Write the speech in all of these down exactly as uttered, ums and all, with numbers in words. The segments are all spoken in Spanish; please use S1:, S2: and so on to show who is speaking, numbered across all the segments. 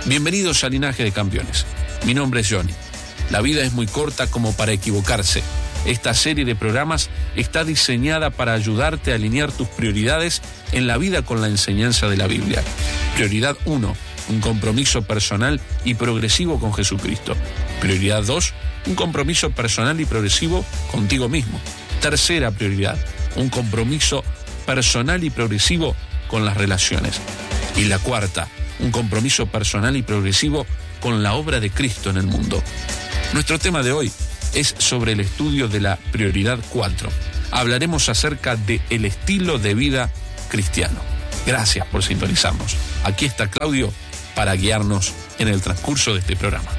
S1: Bienvenidos a Linaje de Campeones. Mi nombre es Johnny. La vida es muy corta como para equivocarse. Esta serie de programas está diseñada para ayudarte a alinear tus prioridades en la vida con la enseñanza de la Biblia. Prioridad uno, un compromiso personal y progresivo con Jesucristo. Prioridad dos, un compromiso personal y progresivo contigo mismo. Tercera prioridad, un compromiso personal y progresivo con las relaciones. Y la cuarta, un compromiso personal y progresivo con la obra de Cristo en el mundo. Nuestro tema de hoy es sobre el estudio de la prioridad cuatro. Hablaremos acerca del estilo de vida cristiano. Gracias por sintonizarnos. Aquí está Claudio para guiarnos en el transcurso de este programa.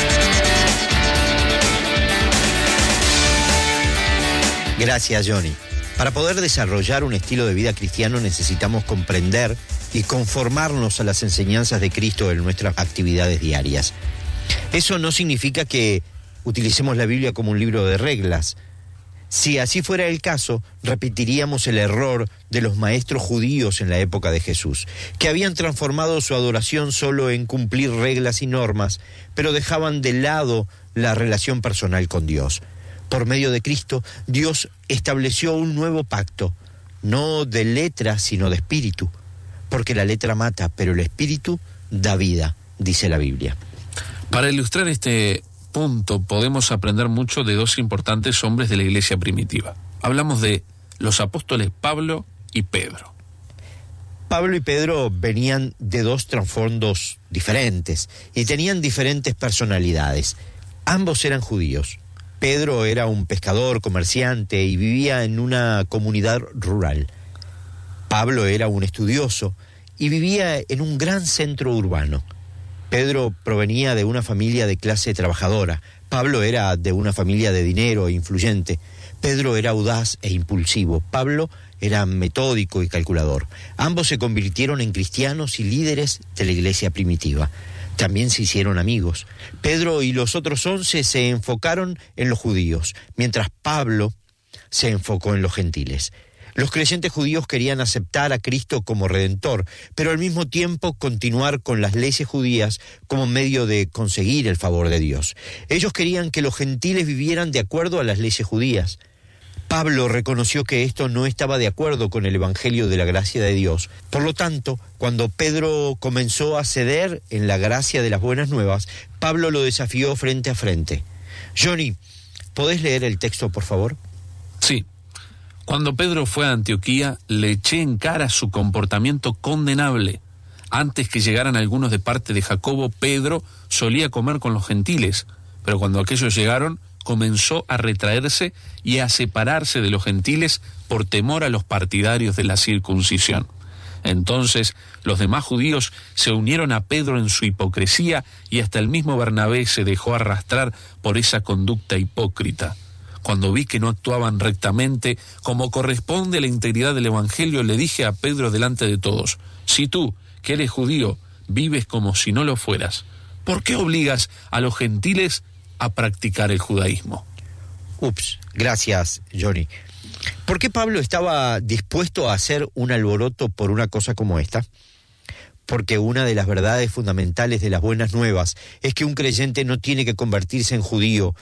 S2: Gracias, Johnny. Para poder desarrollar un estilo de vida cristiano necesitamos comprender y conformarnos a las enseñanzas de Cristo en nuestras actividades diarias. Eso no significa que utilicemos la Biblia como un libro de reglas. Si así fuera el caso, repetiríamos el error de los maestros judíos en la época de Jesús, que habían transformado su adoración solo en cumplir reglas y normas, pero dejaban de lado la relación personal con Dios. Por medio de Cristo, Dios estableció un nuevo pacto, no de letra, sino de espíritu, porque la letra mata, pero el espíritu da vida, dice la Biblia.
S1: Para ilustrar este punto, podemos aprender mucho de dos importantes hombres de la iglesia primitiva. Hablamos de los apóstoles Pablo y Pedro.
S2: Pablo y Pedro venían de dos trasfondos diferentes y tenían diferentes personalidades. Ambos eran judíos. Pedro era un pescador, comerciante y vivía en una comunidad rural. Pablo era un estudioso y vivía en un gran centro urbano. Pedro provenía de una familia de clase trabajadora. Pablo era de una familia de dinero e influyente. Pedro era audaz e impulsivo. Pablo era metódico y calculador. Ambos se convirtieron en cristianos y líderes de la iglesia primitiva. También se hicieron amigos. Pedro y los otros once se enfocaron en los judíos, mientras Pablo se enfocó en los gentiles. Los creyentes judíos querían aceptar a Cristo como Redentor, pero al mismo tiempo continuar con las leyes judías como medio de conseguir el favor de Dios. Ellos querían que los gentiles vivieran de acuerdo a las leyes judías. Pablo reconoció que esto no estaba de acuerdo con el Evangelio de la gracia de Dios. Por lo tanto, cuando Pedro comenzó a ceder en la gracia de las buenas nuevas, Pablo lo desafió frente a frente. Johnny, ¿podés leer el texto, por favor?
S1: Sí. Cuando Pedro fue a Antioquía, le eché en cara su comportamiento condenable. Antes que llegaran algunos de parte de Jacobo, Pedro solía comer con los gentiles, pero cuando aquellos llegaron, comenzó a retraerse y a separarse de los gentiles por temor a los partidarios de la circuncisión. Entonces los demás judíos se unieron a Pedro en su hipocresía y hasta el mismo Bernabé se dejó arrastrar por esa conducta hipócrita. Cuando vi que no actuaban rectamente, como corresponde a la integridad del Evangelio, le dije a Pedro delante de todos: si tú, que eres judío, vives como si no lo fueras, ¿por qué obligas a los gentiles a practicar el judaísmo?
S2: Ups, gracias, Johnny. ¿Por qué Pablo estaba dispuesto a hacer un alboroto por una cosa como esta? Porque una de las verdades fundamentales de las buenas nuevas es que un creyente no tiene que convertirse en judío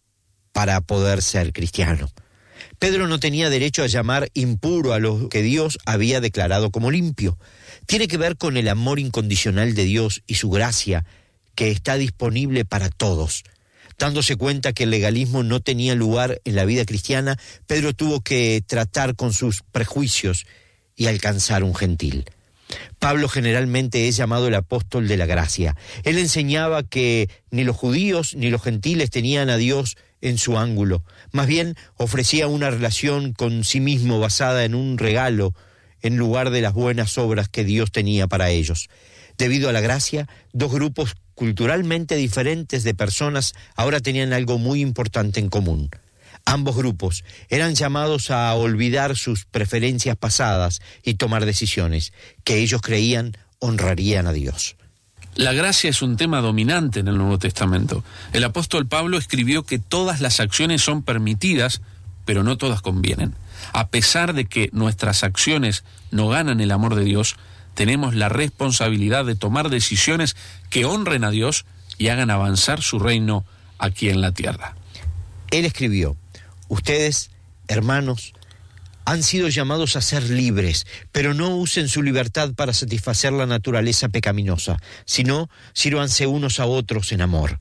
S2: para poder ser cristiano. Pedro no tenía derecho a llamar impuro a lo que Dios había declarado como limpio. Tiene que ver con el amor incondicional de Dios y su gracia que está disponible para todos. Dándose cuenta que el legalismo no tenía lugar en la vida cristiana, Pedro tuvo que tratar con sus prejuicios y alcanzar un gentil. Pablo generalmente es llamado el apóstol de la gracia. Él enseñaba que ni los judíos ni los gentiles tenían a Dios en su ángulo. Más bien ofrecía una relación con sí mismo basada en un regalo en lugar de las buenas obras que Dios tenía para ellos. Debido a la gracia, dos grupos culturalmente diferentes de personas ahora tenían algo muy importante en común. Ambos grupos eran llamados a olvidar sus preferencias pasadas y tomar decisiones que ellos creían honrarían a Dios.
S1: La gracia es un tema dominante en el Nuevo Testamento. El apóstol Pablo escribió que todas las acciones son permitidas, pero no todas convienen. A pesar de que nuestras acciones no ganan el amor de Dios, tenemos la responsabilidad de tomar decisiones que honren a Dios y hagan avanzar su reino aquí en la tierra.
S2: Él escribió: ustedes, hermanos, han sido llamados a ser libres, pero no usen su libertad para satisfacer la naturaleza pecaminosa, sino sírvanse unos a otros en amor.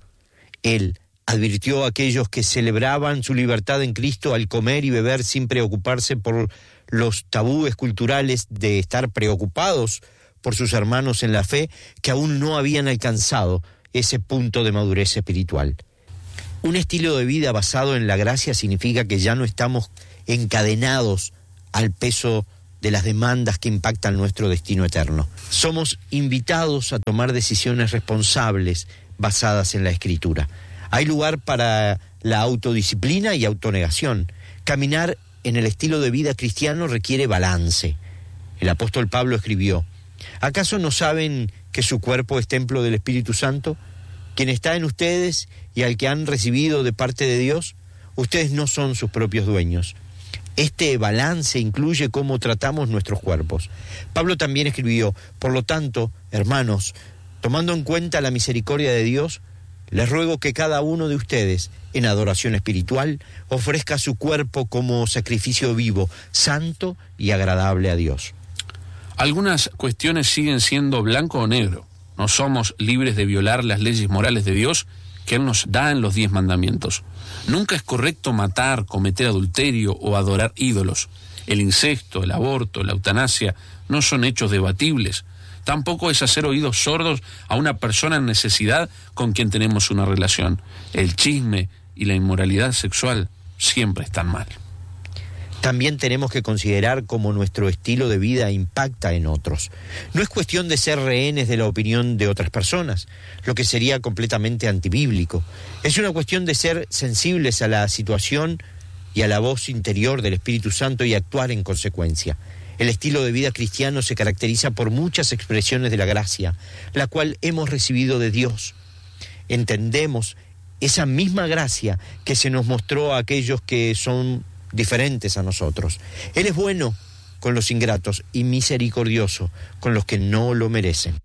S2: Él advirtió a aquellos que celebraban su libertad en Cristo al comer y beber sin preocuparse por los tabúes culturales de estar preocupados por sus hermanos en la fe que aún no habían alcanzado ese punto de madurez espiritual. Un estilo de vida basado en la gracia significa que ya no estamos encadenados al peso de las demandas que impactan nuestro destino eterno. Somos invitados a tomar decisiones responsables basadas en la Escritura. Hay lugar para la autodisciplina y autonegación. Caminar en el estilo de vida cristiano requiere balance. El apóstol Pablo escribió: ¿acaso no saben que su cuerpo es templo del Espíritu Santo, quien está en ustedes y al que han recibido de parte de Dios? Ustedes no son sus propios dueños. Este balance incluye cómo tratamos nuestros cuerpos. Pablo también escribió: por lo tanto, hermanos, tomando en cuenta la misericordia de Dios, les ruego que cada uno de ustedes, en adoración espiritual, ofrezca su cuerpo como sacrificio vivo, santo y agradable a Dios.
S1: Algunas cuestiones siguen siendo blanco o negro. No somos libres de violar las leyes morales de Dios que Él nos da en los diez mandamientos. Nunca es correcto matar, cometer adulterio o adorar ídolos. El incesto, el aborto, la eutanasia no son hechos debatibles. Tampoco es hacer oídos sordos a una persona en necesidad con quien tenemos una relación. El chisme y la inmoralidad sexual siempre están mal.
S2: También tenemos que considerar cómo nuestro estilo de vida impacta en otros. No es cuestión de ser rehenes de la opinión de otras personas, lo que sería completamente antibíblico. Es una cuestión de ser sensibles a la situación y a la voz interior del Espíritu Santo y actuar en consecuencia. El estilo de vida cristiano se caracteriza por muchas expresiones de la gracia, la cual hemos recibido de Dios. Entendemos esa misma gracia que se nos mostró a aquellos que son diferentes a nosotros. Él es bueno con los ingratos y misericordioso con los que no lo merecen.